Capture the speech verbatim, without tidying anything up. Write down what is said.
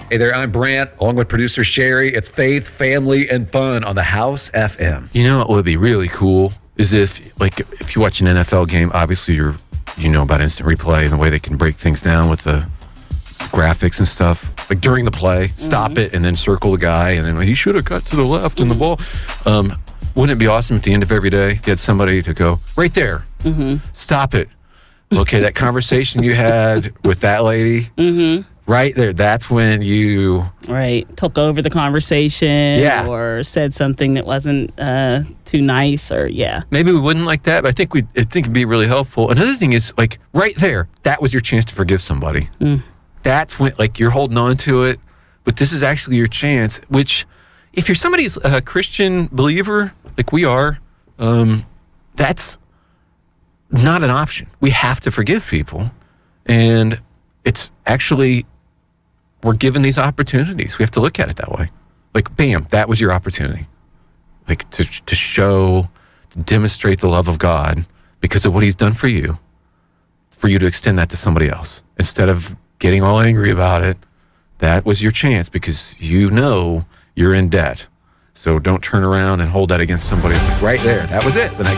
Hey there, I'm Brant, along with producer Sherry. It's Faith, Family, and Fun on the House F M. You know what would be really cool is if, like, if you watch an N F L game, obviously you're, you know about instant replay and the way they can break things down with the graphics and stuff. Like during the play, stop mm-hmm. it and then circle the guy, and then he should have cut to the left in the ball. Um, wouldn't it be awesome at the end of every day if you had somebody to go, right there, mm-hmm. stop it. Okay, that conversation you had with that lady, mm-hmm. right there, that's when you... Right, took over the conversation yeah. or said something that wasn't uh, too nice or, yeah. Maybe we wouldn't like that, but I think we I think it'd be really helpful. Another thing is, like, right there, that was your chance to forgive somebody. Mm. That's when, like, you're holding on to it, but this is actually your chance, which, if you're somebody's a uh, Christian believer, like we are, um, that's not an option. We have to forgive people, and it's actually, we're given these opportunities. We have to look at it that way. Like, bam, that was your opportunity. Like, to to show, to demonstrate the love of God because of what he's done for you, for you to extend that to somebody else. Instead of getting all angry about it, that was your chance because you know you're in debt. So don't turn around and hold that against somebody. It's like, right there, that was it. The next